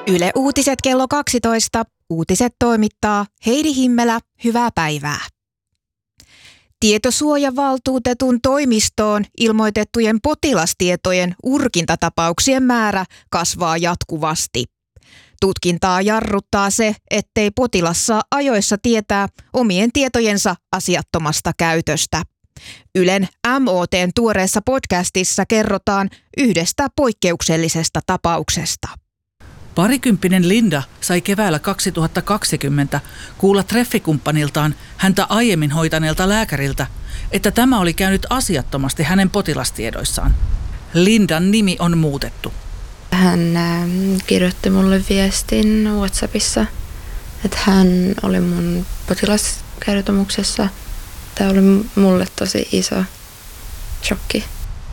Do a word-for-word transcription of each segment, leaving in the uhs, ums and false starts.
Yle Uutiset kello kaksitoista. Uutiset toimittaa Heidi Himmelä. Hyvää päivää. Tietosuojavaltuutetun toimistoon ilmoitettujen potilastietojen urkintatapauksien määrä kasvaa jatkuvasti. Tutkintaa jarruttaa se, ettei potilas saa ajoissa tietää omien tietojensa asiattomasta käytöstä. Ylen M O T:n tuoreessa podcastissa kerrotaan yhdestä poikkeuksellisesta tapauksesta. Parikymppinen Linda sai keväällä kaksituhattakaksikymmentä kuulla treffikumppaniltaan häntä aiemmin hoitaneelta lääkäriltä, että tämä oli käynyt asiattomasti hänen potilastiedoissaan. Lindan nimi on muutettu. Hän äh, kirjoitti mulle viestin WhatsAppissa, että hän oli mun potilaskertomuksessa. Tämä oli mulle tosi iso shokki.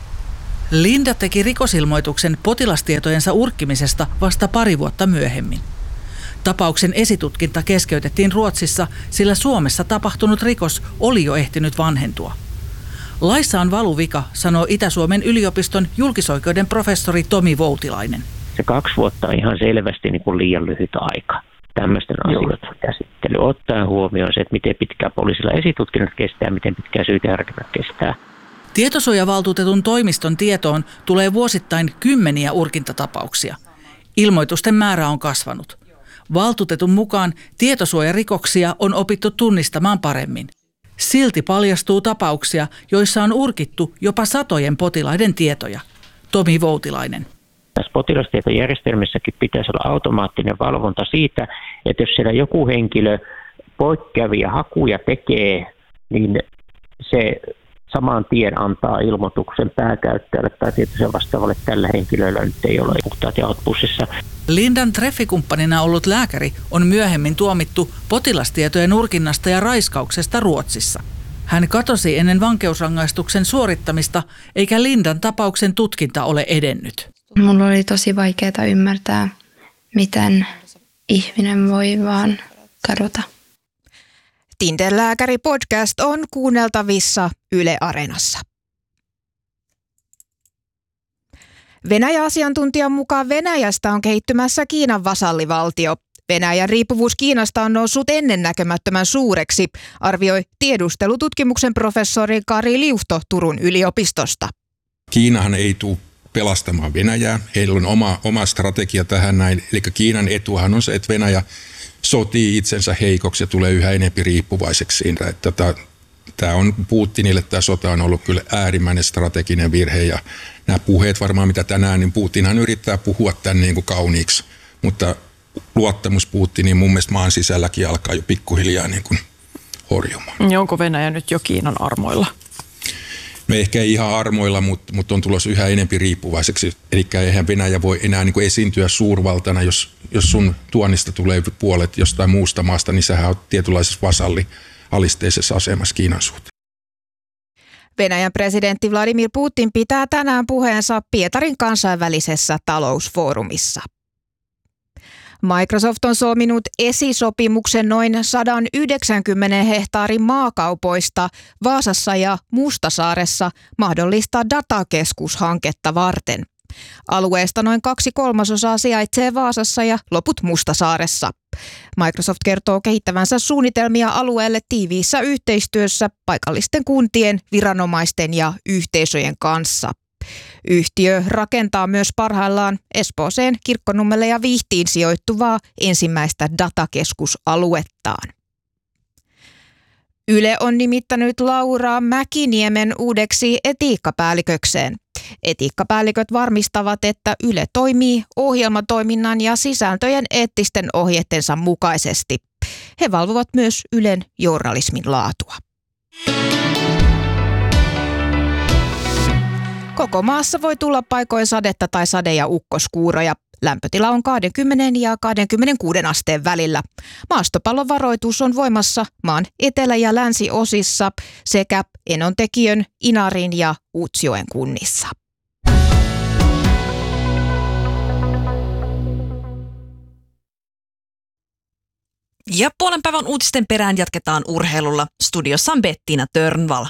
Linda teki rikosilmoituksen potilastietojensa urkkimisesta vasta pari vuotta myöhemmin. Tapauksen esitutkinta keskeytettiin Ruotsissa, sillä Suomessa tapahtunut rikos oli jo ehtinyt vanhentua. Laissa on valuvika, sanoo Itä-Suomen yliopiston julkisoikeuden professori Tomi Voutilainen. Se kaksi vuotta on ihan selvästi niin kuin liian lyhyt aika tämmöisten asioiden käsittely. Ottaen huomioon se, että miten pitkään poliisilla esitutkinnat kestää, miten pitkään syyteharkinnat kestää. Tietosuojavaltuutetun toimiston tietoon tulee vuosittain kymmeniä urkintatapauksia. Ilmoitusten määrä on kasvanut. Valtuutetun mukaan tietosuojarikoksia on opittu tunnistamaan paremmin. Silti paljastuu tapauksia, joissa on urkittu jopa satojen potilaiden tietoja. Tomi Voutilainen. Tässä potilastietojärjestelmissäkin pitäisi olla automaattinen valvonta siitä, että jos siellä joku henkilö poikkeavia hakuja tekee, niin se saman tien antaa ilmoituksen pääkäyttäjälle tai tietoisen vastaavalle, että tällä henkilöllä nyt ei ole puhtaat jaot pussissa. Lindan treffikumppanina ollut lääkäri on myöhemmin tuomittu potilastietojen urkinnasta ja raiskauksesta Ruotsissa. Hän katosi ennen vankeusrangaistuksen suorittamista, eikä Lindan tapauksen tutkinta ole edennyt. Mulla oli tosi vaikeaa ymmärtää, miten ihminen voi vaan kadota. Tinder-lääkäri-podcast on kuunneltavissa Yle Areenassa. Venäjä-asiantuntijan mukaan Venäjästä on kehittymässä Kiinan vasallivaltio. Venäjän riippuvuus Kiinasta on noussut ennennäkemättömän suureksi, arvioi tiedustelututkimuksen professori Kari Liuhto Turun yliopistosta. Kiinahan ei tule pelastamaan Venäjää. Heillä on oma, oma strategia tähän näin. Eli Kiinan etuhan on se, että Venäjä sotii itsensä heikoksi ja tulee yhä enemmän riippuvaiseksi siinä. Että tämä on Putinille, tämä sota on ollut kyllä äärimmäinen strateginen virhe ja nämä puheet varmaan mitä tänään, niin Putinhan yrittää puhua tämän niin kuin kauniiksi, mutta luottamus Putiniin mun mielestä maan sisälläkin alkaa jo pikkuhiljaa niin kuin horjumaan. Onko Venäjä nyt jo Kiinan armoilla? No ehkä ei ihan armoilla, mutta, mutta on tulossa yhä enemmän riippuvaiseksi. Eli eihän Venäjä voi enää niin kuin esiintyä suurvaltana, jos, jos sun tuonnista tulee puolet jostain muusta maasta, niin sähän olet tietynlaisessa vasallialisteisessa asemassa Kiinan suhteen. Venäjän presidentti Vladimir Putin pitää tänään puheensa Pietarin kansainvälisessä talousfoorumissa. Microsoft on solminut esisopimuksen noin sata yhdeksänkymmentä hehtaarin maakaupoista Vaasassa ja Mustasaaressa mahdollista datakeskushanketta varten. Alueesta noin kaksi kolmasosaa sijaitsee Vaasassa ja loput Mustasaaressa. Microsoft kertoo kehittävänsä suunnitelmia alueelle tiiviissä yhteistyössä paikallisten kuntien, viranomaisten ja yhteisöjen kanssa. Yhtiö rakentaa myös parhaillaan Espooseen, Kirkkonummelle ja Vihtiin sijoittuvaa ensimmäistä datakeskusaluettaan. Yle on nimittänyt Laura Mäkiniemen uudeksi etiikkapäällikökseen. Etiikkapäälliköt varmistavat, että Yle toimii ohjelmatoiminnan ja sisältöjen eettisten ohjeittensa mukaisesti. He valvovat myös Ylen journalismin laatua. Koko maassa voi tulla paikoin sadetta tai sade- ja ukkoskuuroja. Lämpötila on kaksikymmentä ja kaksikymmentäkuusi asteen välillä. Maastopallon varoitus on voimassa maan etelä- ja länsiosissa sekä Enontekiön, Inarin ja Utsjoen kunnissa. Ja puolen päivän uutisten perään jatketaan urheilulla. Studiossa on Bettina Törnvall.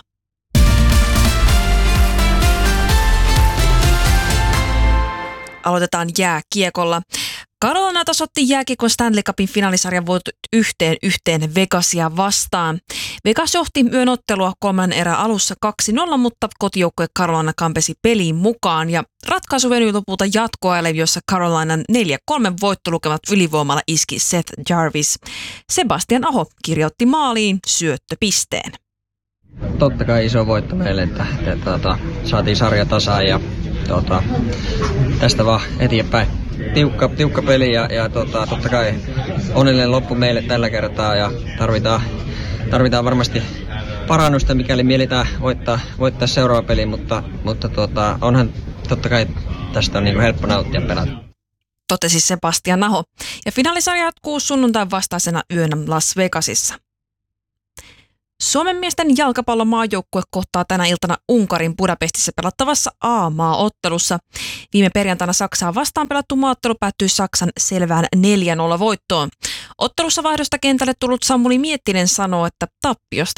Aloitetaan jääkiekolla. Carolina tasoitti jääkiekon Stanley Cupin finaalisarjan voitot yhteen yhteen Vegasia vastaan. Vegas johti yön ottelua kolmannen erän alussa kaksi nolla, mutta kotijoukkue Carolina kampesi peliin mukaan ja ratkaisu venyi lopulta jatkoajalle, jossa Carolinan neljä kolme voittolukemat ylivoimalla iski Seth Jarvis. Sebastian Aho kirjoitti maaliin syöttöpisteen. Totta kai iso voitto meille, että, että, että, että saatiin sarja tasaan ja tota, tästä vaan eteenpäin. Tiukka, tiukka peli ja, ja tota, totta kai onnellinen loppu meille tällä kertaa ja tarvitaan, tarvitaan varmasti parannusta, mikäli mielitään voittaa, voittaa seuraava peli, mutta, mutta tota, onhan totta kai tästä on niin kuin helppo nauttia pelata. Totesi Sebastian Aho. Ja finaalisarja jatkuu sunnuntain vastaisena yönä Las Vegasissa. Suomen miesten jalkapallon maajoukkue kohtaa tänä iltana Unkarin Budapestissa pelattavassa A-maaottelussa. Viime perjantaina Saksaa vastaan pelattu maaottelu päättyi Saksan selvään neljä nolla voittoon. Ottelussa vaihdosta kentälle tullut Samuli Miettinen sanoo, että tappiosta